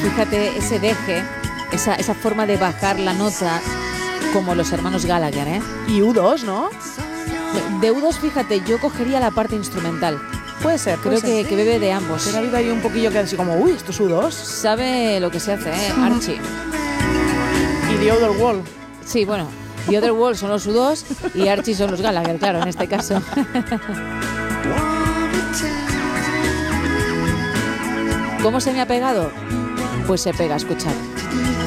Fíjate ese deje, esa forma de bajar la nota como los hermanos Gallagher, ¿eh? Y U2, ¿no? De U2, fíjate, yo cogería la parte instrumental. Puede ser. Creo que bebe de ambos. Pero ha habido ahí un poquillo que así como, uy, esto es U2. Sabe lo que se hace, Archie. Y The Other Wall. Sí, bueno, The Other Wall son los U2 y Archie son los Gallagher, claro, en este caso. ¿Cómo se me ha pegado? Pues se pega a escuchar.